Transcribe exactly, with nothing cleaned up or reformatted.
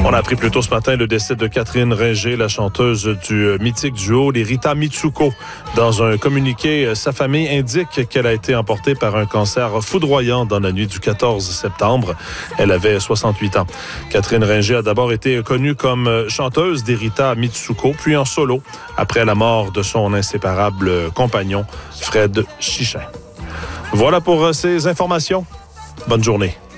On a appris plus tôt ce matin le décès de Catherine Ringer, la chanteuse du mythique duo Les Rita Mitsuko. Dans un communiqué, sa famille indique qu'elle a été emportée par un cancer foudroyant dans la nuit du quatorze septembre. Elle avait soixante-huit ans. Catherine Ringer a d'abord été connue comme chanteuse des Rita Mitsuko, puis en solo, après la mort de son inséparable compagnon, Fred Chichin. Voilà pour ces informations. Bonne journée.